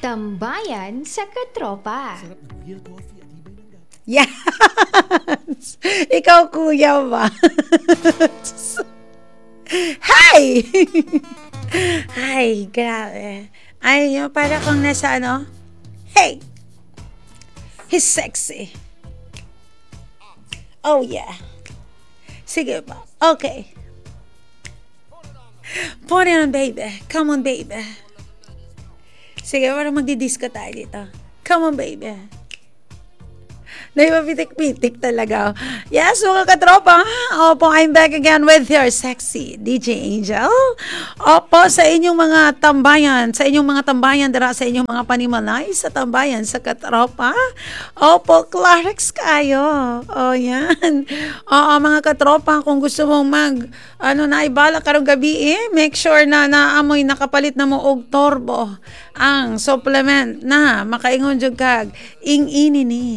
Tambayan sa katropa. Yes! Ikaw, kuya ba? Hi! Ay, grabe. Ay, yung para kung nasa ano? Hey! He's sexy. Oh, yeah. Sige ba? Okay. Put it on, baby. Come on, baby. Sige, parang magdidisco tayo dito. Come on, baby. Naipapitik-pitik talaga. Yes, mga katropa. Opo, I'm back again with your sexy DJ Angel. Opo, sa inyong mga tambayan, dara sa inyong mga panimalay sa tambayan sa katropa. Opo, Clarix kayo. O, yan. Oo, mga katropa, kung gusto mong naibala karong gabi make sure na naamoy nakapalit na mo og turbo ang supplement na makaingon jud kag ing-ini ni.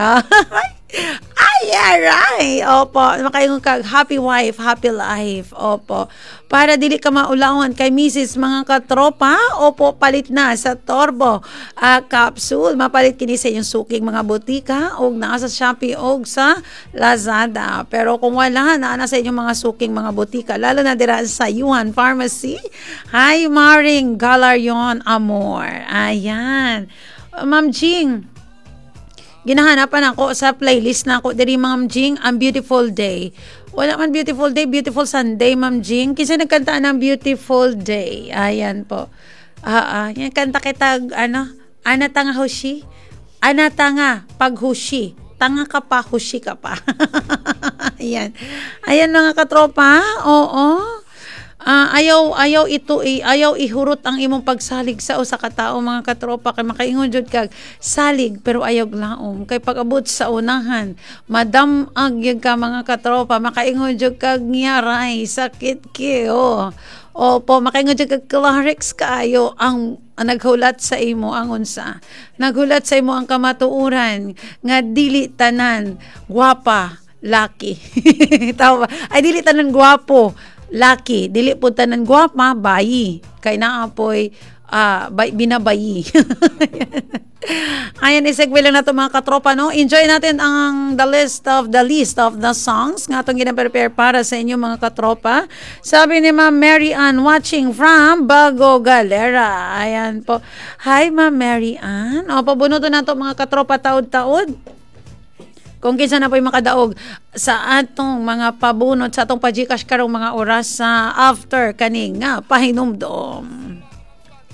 Ay, aray. Opo, makaingon kag happy wife, happy life. Opo. Para dili ka maulawan kay Mrs. mga katropa, opo, palit na sa turbo capsule. Mapalit kini sa inyong suking mga butika og naa sa Shopee og sa Lazada. Pero kung wala na sa inyong mga suking mga butika, lalo na dira sa Yuan Pharmacy, hi Maring Galarion Amor. Ayan. Ma'am Jing, ginahanapan ako sa playlist na ako diri Ma'am Jing, ang Beautiful Day. Wala man Beautiful Day, Beautiful Sunday, Ma'am Jing. Kasi nagkantaan ng Beautiful Day. Ayan po. Yan kanta kitag ana tanga hushi. Ana tanga paghushi. Tanga ka pa, hushi ka pa. Ayan. Ayan mga katropa. Oo. Ayaw ihurot ang imong pagsalig sa usa ka tawo mga katropa kay makaingon jud kag salig pero ayaw glaom kay pag-abot sa unahan madam-ag gyud ka mga katropa makaingon jud kag ngiyaray sakit kiyo. Opo, makaingon jud kag Clarix kaayo ang naghulat sa imo ang unsa. Naghulat sa imo ang kamatuoran nga dili tanan gwapa laki. Tawa. Ay dili tanan gwapo laki, dili po tanan gwapa, bayi. Kay naapoy binabayi. Ayan, isegue lang nato mga katropa, no? Enjoy natin ang the list of the songs nga atong gina-prepare para sa inyo mga katropa. Sabi ni Ma'am Mary Ann, watching from Bago Galera. Ayan po. Hi, Ma'am Mary Ann. O, pabunuto na to mga katropa taod-taod. Kung kinsa na po'y makadaog sa atong mga pabunot sa atong pagikash karong mga oras sa after kaning nga pahinumdom.